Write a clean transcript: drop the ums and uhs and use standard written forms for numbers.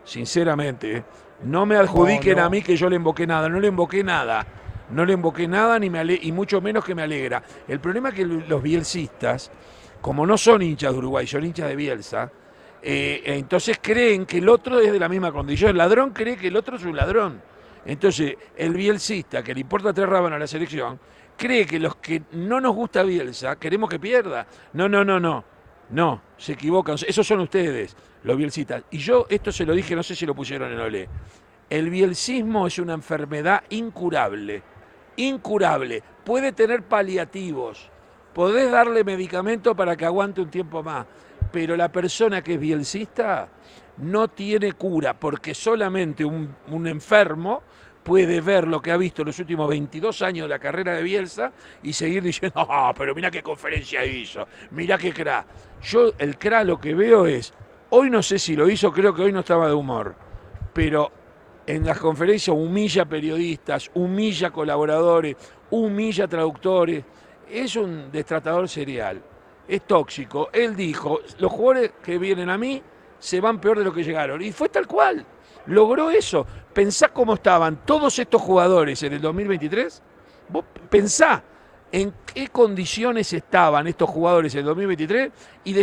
sinceramente, no me adjudiquen a mí que yo le invoqué nada, no le invoqué nada. No le invoqué nada ni y mucho menos que me alegra. El problema es que los bielsistas, como no son hinchas de Uruguay, son hinchas de Bielsa, entonces creen que el otro es de la misma condición. El ladrón cree que el otro es un ladrón. Entonces, el bielsista, que le importa tres rábanos a la selección, cree que los que no nos gusta Bielsa queremos que pierda. No, no, no, no. No, se equivocan. Esos son ustedes, los bielsistas. Y yo esto se lo dije, no sé si lo pusieron en Olé. El bielsismo es una enfermedad incurable. Incurable. Puede tener paliativos. Podés darle medicamento para que aguante un tiempo más. Pero la persona que es bielsista no tiene cura, porque solamente un enfermo puede ver lo que ha visto en los últimos 22 años de la carrera de Bielsa y seguir diciendo, ah, pero mira qué conferencia hizo, mira qué cra. Yo el cra lo que veo es, hoy no sé si lo hizo, creo que hoy no estaba de humor, pero en las conferencias humilla periodistas, humilla colaboradores, humilla traductores, es un destratador serial, es tóxico. Él dijo, los jugadores que vienen a mí se van peor de lo que llegaron. Y fue tal cual, logró eso. Pensá cómo estaban todos estos jugadores en el 2023. Vos pensá en qué condiciones estaban estos jugadores en el 2023 y